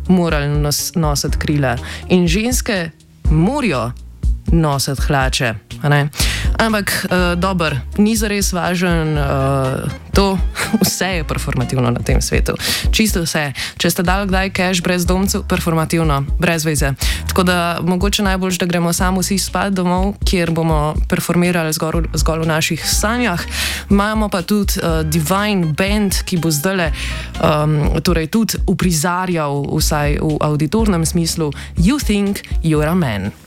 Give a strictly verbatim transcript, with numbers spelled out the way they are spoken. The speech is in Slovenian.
morali nos, nositi krila in ženske morajo nositi hlače. Ampak, uh, dobro, ni zares važen uh, to, vse je performativno na tem svetu. Čisto vse. Če ste dali kdaj cash brez domcev, performativno, brez veze. Tako da mogoče najbolj, da gremo samo vsi spat domov, kjer bomo performirali zgolj, zgolj v naših sanjah. Imamo pa tudi uh, Divine Band, ki bo zdajle um, torej tudi uprizarjal, vsaj v auditornem smislu, You Think You're a Man.